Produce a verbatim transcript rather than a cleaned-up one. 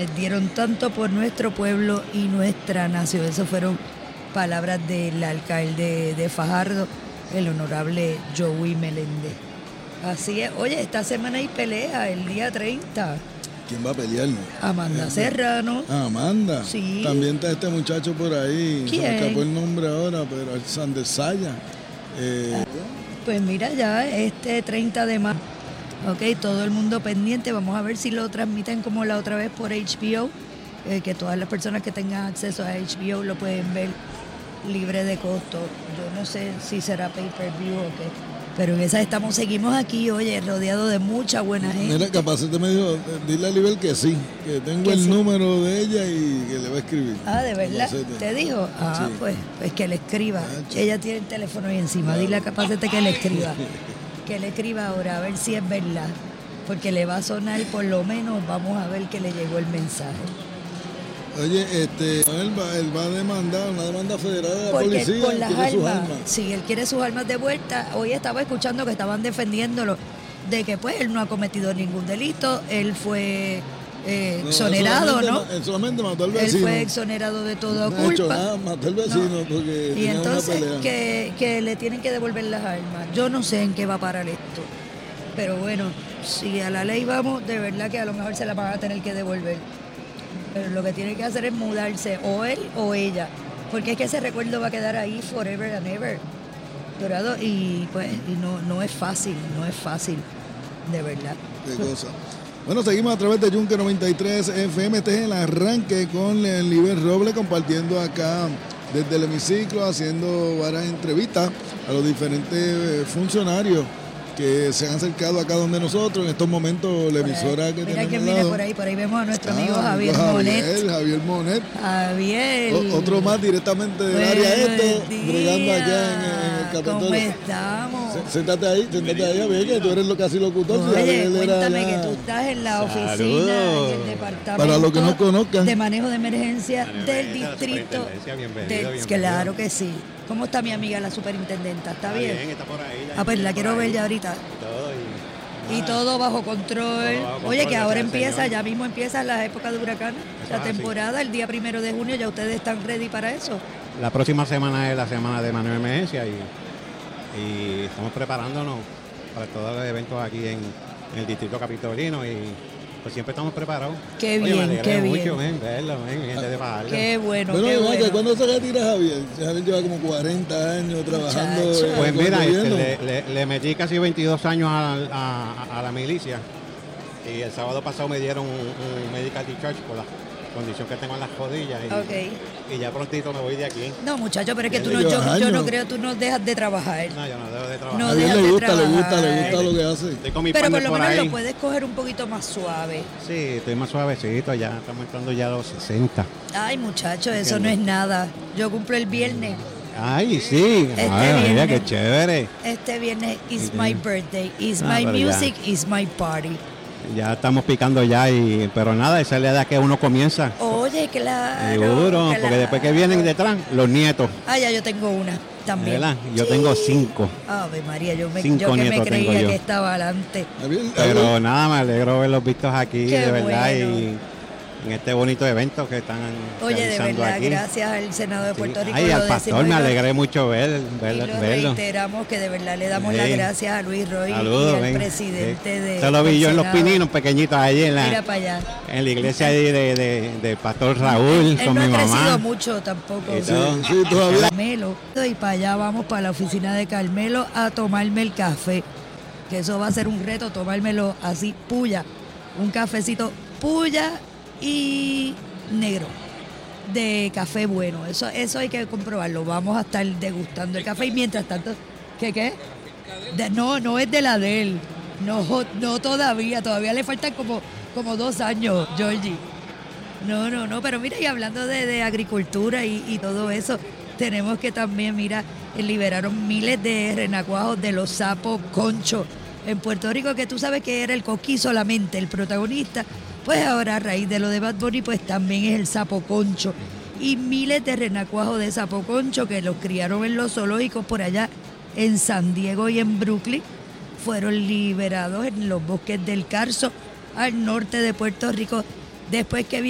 quienes dieron tanto por nuestro pueblo y nuestra nación. Esas fueron palabras del alcalde de Fajardo, el honorable Joey Meléndez. Así es. Oye, esta semana hay pelea, el día treinta. ¿Quién va a pelear? Amanda eh, Serrano. Ah, Amanda. Sí. También está este muchacho por ahí. ¿Quién? Se me escapó el nombre ahora, pero el Sander Saya. Eh, pues mira ya, este treinta de marzo. Ok, todo el mundo pendiente. Vamos a ver si lo transmiten como la otra vez por H B O. Eh, que todas las personas que tengan acceso a H B O lo pueden ver libre de costo. Yo no sé si será pay-per-view o qué. Pero en esas estamos, seguimos aquí, oye, rodeado de mucha buena gente. Mira, capaz te me dijo, dile a Libel que sí, que tengo que el sí. número de ella y que le va a escribir. Ah, ¿de verdad? ¿Te dijo? Ah, sí. pues, pues que le escriba. Ah, ella tiene el teléfono ahí encima, claro. Dile a Capacete que le escriba. Que le escriba ahora, a ver si es verdad. Porque le va a sonar, por lo menos, vamos a ver que le llegó el mensaje. Oye, este, él va, él va a demandar una demanda federal a la Porque policía. Con las quiere armas, sus armas. Sí, él quiere sus armas de vuelta. Hoy estaba escuchando que estaban defendiéndolo de que pues él no ha cometido ningún delito. Él fue eh, no, exonerado, ¿no? Él solamente mató al vecino. Él fue exonerado de toda no culpa. Hecho nada, mató al vecino no. porque y entonces una pelea. Que, que le tienen que devolver las armas. Yo no sé en qué va a parar esto. Pero bueno, si a la ley vamos, de verdad que a lo mejor se la van a tener que devolver. Pero lo que tiene que hacer es mudarse, o él o ella, porque es que ese recuerdo va a quedar ahí forever and ever, Dorado, y pues y no, no es fácil, no es fácil, de verdad. Qué cosa. Bueno, seguimos a través de Yunque noventa y tres F M, este es el arranque con el Libel Robles compartiendo acá desde el hemiciclo, haciendo varias entrevistas a los diferentes funcionarios que se han acercado acá donde nosotros, en estos momentos la emisora que mira tenemos quién al viene lado. por ahí, por ahí vemos a nuestro ah, amigo Javier, Javier Monet. Javier Monet. Javier. O, otro más directamente del Buenos área este, días. bregando allá en, en el Capitolio. ¿Cómo estamos? S- Siéntate ahí, siéntate ahí, Javier, que tú eres lo casi locutor. Oye, si cuéntame era que ya... tú estás en la Saludos. oficina y el departamento Para los que no conozcan. de manejo de emergencia Manejo de del emergencia, distrito. bienvenido, de, bienvenido. Claro que sí. ¿Cómo está mi amiga la superintendenta? ¿Está, Está bien? bien, está por ahí. Ah, pues la quiero ver ya ahorita. Todo y, Y todo bajo control. Todo bajo control, Oye, que ahora gracias al empieza, Señor. ya mismo empieza la época de huracanes, Eso la es así. temporada, el día primero de junio, ya ustedes están ready para eso. la próxima semana es la semana de manejo de emergencia y, y estamos preparándonos para todos los eventos aquí en, en el distrito capitolino y pues siempre estamos preparados. Qué Oye, bien, me alegra qué mucho, bien. men, verlo, men, gente de Fajardo. Qué bueno, Bueno, qué además bueno. que cuando se retira Javier, Javier lleva como cuarenta años trabajando. Muchacho. eh, Pues con el mira, este, gobierno. le, le- le metí casi veintidós años a, a- a la milicia y el sábado pasado me dieron un, un medical discharge por la condición que tengo en las rodillas y, Ok. y ya prontito me voy de aquí. No, muchacho, pero es que Ya tú le no, yo, llevas yo no años. creo, tú no dejas de trabajar. No, yo no debo de trabajar. No A Javier dejas le de gusta, le gusta, le trabajar. gusta lo que hace. Estoy con mi Pero por partner lo por menos ahí. lo puedes coger un poquito más suave. Sí, estoy más suavecito, ya estamos entrando ya a los sesenta. Ay, muchacho, eso no es nada. Yo cumplo el viernes. Ay, sí. Este Ay, mira viernes. qué chévere. Este viernes is Sí. my birthday, is Ah, my pero ya. music, is my party. Ya estamos picando ya, y pero nada, esa es la edad que uno comienza. Oye, claro. Seguro, porque claro. después que vienen detrás, los nietos. Ah, ya yo tengo una también. ¿Verdad? Yo Sí. tengo cinco. Ave María, yo, me, Cinco yo que me nietos tengo creía yo. que estaba adelante. Javier, Pero Javier, nada, me alegro verlos vistos aquí, Qué de verdad, bueno. y en este bonito evento que están Oye, de realizando verdad, aquí. gracias al Senado de Sí. Puerto Rico. Ay, lo al pastor decimos y me lo- alegré mucho ver, Y verlo. lo verlo. reiteramos que de verdad le damos Sí. las gracias a Luis Roy Saludos, y al ven. presidente Sí. de. Se lo vi del yo en los Senado. pininos pequeñitos allí en Mira la, para allá. en la iglesia ahí de, de, de Pastor Raúl Él con no mi ha crecido mamá. mucho tampoco. Y Sí. todo. sí, todavía. Carmelo. Y para allá vamos, para la oficina de Carmelo, a tomarme el café. Que eso va a ser un reto, tomármelo así, puya. Un cafecito puya y negro. De café bueno. Eso, eso hay que comprobarlo. Vamos a estar degustando el café y mientras tanto, ¿qué qué? De- no, no es de la de él. No, no todavía. Todavía le faltan como, como dos años, Georgie. No, no, no, pero mira, y hablando de, de agricultura y, y todo eso, tenemos que también, mira, liberaron miles de renacuajos de los sapos conchos en Puerto Rico, que tú sabes que era el coquí solamente, el protagonista, pues ahora a raíz de lo de Bad Bunny, pues también es el sapo concho. Y miles de renacuajos de sapo concho que los criaron en los zoológicos por allá en San Diego y en Brooklyn, fueron liberados en los bosques del Carso, al norte de Puerto Rico, después que